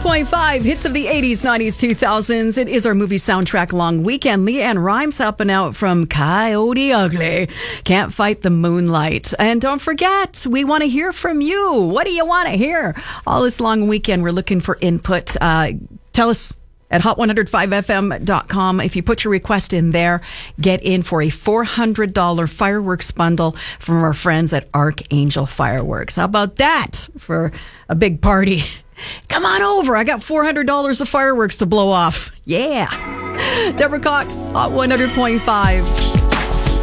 100.5 hits of the 80s, 90s, 2000s. It is our movie soundtrack long weekend. Leanne Rimes helping out from Coyote Ugly. Can't Fight the Moonlight. And don't forget, we want to hear from you. What do you want to hear? All this long weekend, we're looking for input. Tell us at hot1015fm.com. If you put your request in there, get in for a $400 fireworks bundle from our friends at Archangel Fireworks. How about that for a big party? Come on over. I got $400 of fireworks to blow off. Yeah. Deborah Cox, Hot 100.5.